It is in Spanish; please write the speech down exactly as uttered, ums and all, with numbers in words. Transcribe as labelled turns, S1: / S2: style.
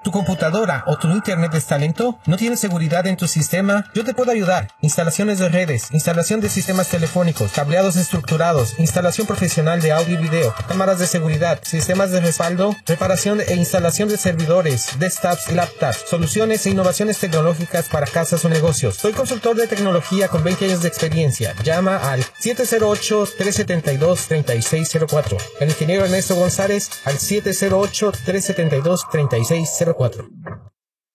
S1: ¿Tu computadora o tu internet está lento? ¿No tienes seguridad en tu sistema? Yo te puedo ayudar. Instalaciones de redes, instalación de sistemas telefónicos, cableados estructurados, instalación profesional de audio y video, cámaras de seguridad, sistemas de respaldo, reparación e instalación de servidores, desktops y laptops, soluciones e innovaciones tecnológicas para casas o negocios. Soy consultor de tecnología con veinte años de experiencia. Llama al siete cero ocho, tres siete dos, tres seis cero cuatro. El ingeniero Ernesto González al siete cero ocho, tres siete dos, tres seis cero cuatro.